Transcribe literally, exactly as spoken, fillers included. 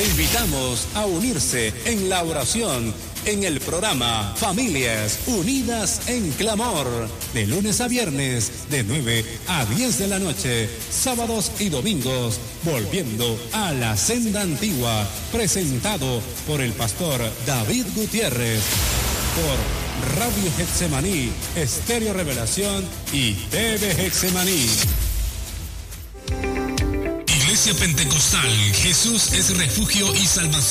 Te invitamos a unirse en la oración en el programa Familias Unidas en Clamor, de lunes a viernes, de nueve a diez de la noche, sábados y domingos, volviendo a la senda antigua, presentado por el pastor David Gutiérrez, por Radio Getsemaní, Estéreo Revelación y T V Getsemaní. Iglesia Pentecostal, Jesús es refugio y salvación.